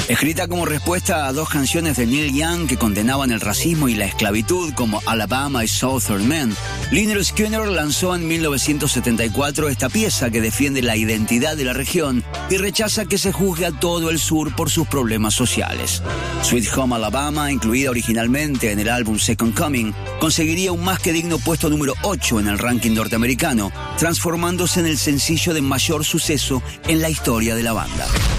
Escrita como respuesta a dos canciones de Neil Young que condenaban el racismo y la esclavitud como Alabama y Southern Men, Lynyrd Skynyrd lanzó en 1974 esta pieza que defiende la identidad de la región y rechaza que se juzgue a todo el sur por sus problemas sociales. Sweet Home Alabama, incluida originalmente en el álbum Second Coming, conseguiría un más que digno puesto número 8 en el ranking norteamericano, transformándose en el sencillo de mayor suceso en la historia de la banda.